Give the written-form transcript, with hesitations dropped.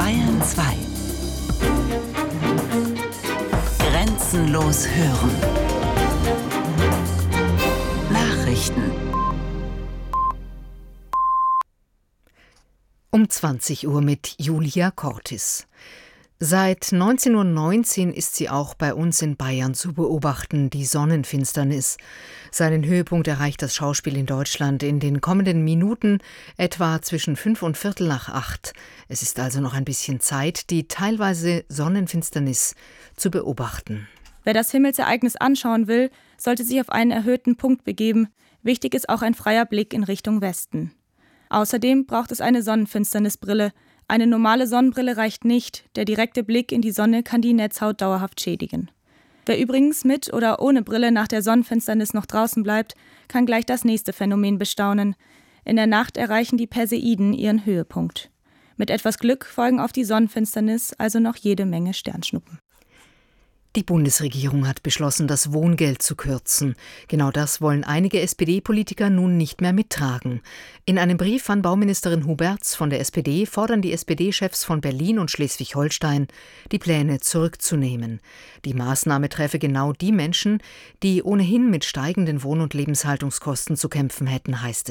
Bayern 2. Grenzenlos hören. Nachrichten. Um 20 Uhr mit Julia Cortis. Seit 19:19 Uhr ist sie auch bei uns in Bayern zu beobachten, die Sonnenfinsternis. Seinen Höhepunkt erreicht das Schauspiel in Deutschland in den kommenden Minuten, etwa zwischen 5 und Viertel nach 8. Es ist also noch ein bisschen Zeit, die teilweise Sonnenfinsternis zu beobachten. Wer das Himmelsereignis anschauen will, sollte sich auf einen erhöhten Punkt begeben. Wichtig ist auch ein freier Blick in Richtung Westen. Außerdem braucht es eine Sonnenfinsternisbrille. Eine normale Sonnenbrille reicht nicht, der direkte Blick in die Sonne kann die Netzhaut dauerhaft schädigen. Wer übrigens mit oder ohne Brille nach der Sonnenfinsternis noch draußen bleibt, kann gleich das nächste Phänomen bestaunen. In der Nacht erreichen die Perseiden ihren Höhepunkt. Mit etwas Glück folgen auf die Sonnenfinsternis also noch jede Menge Sternschnuppen. Die Bundesregierung hat beschlossen, das Wohngeld zu kürzen. Genau das wollen einige SPD-Politiker nun nicht mehr mittragen. In einem Brief an Bauministerin Huberts von der SPD fordern die SPD-Chefs von Berlin und Schleswig-Holstein, die Pläne zurückzunehmen. Die Maßnahme treffe genau die Menschen, die ohnehin mit steigenden Wohn- und Lebenshaltungskosten zu kämpfen hätten, heißt es.